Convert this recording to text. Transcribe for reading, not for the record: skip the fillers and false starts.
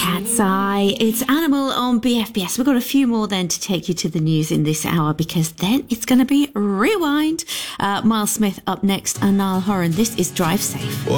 Cat's Eye. It's Animal on BFBS. We've got a few more then to take you to the news in this hour, because then it's going to be Rewind. Miles Smith up next and Niall Horan. This is Drive Safe.